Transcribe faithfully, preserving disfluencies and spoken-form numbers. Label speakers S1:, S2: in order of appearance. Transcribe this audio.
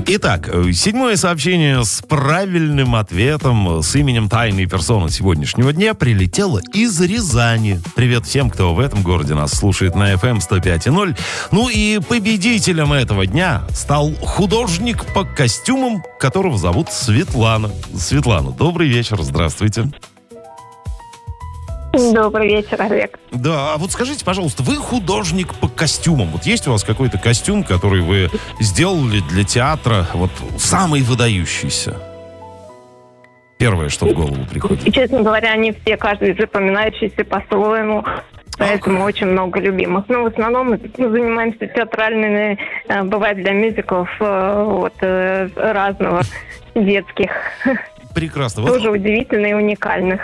S1: Итак, седьмое сообщение с правильным ответом с именем тайной персоны сегодняшнего дня прилетело из Рязани. Привет всем, кто в этом городе нас слушает на эф эм сто пять и ноль. Ну и победителем этого дня стал художник по костюмам, которого зовут Светлана. Светлана, добрый вечер, здравствуйте.
S2: Добрый вечер, Олег.
S1: Да, а вот скажите, пожалуйста, вы художник по костюмам. Вот есть у вас какой-то костюм, который вы сделали для театра, вот самый выдающийся? Первое, что в голову приходит.
S2: И, честно говоря, они все, каждый запоминающийся по-своему, поэтому очень много любимых. Но в основном мы занимаемся театральными, бывает для мюзиклов, вот, разного, детских.
S1: Прекрасно.
S2: Тоже вот удивительно и уникальных.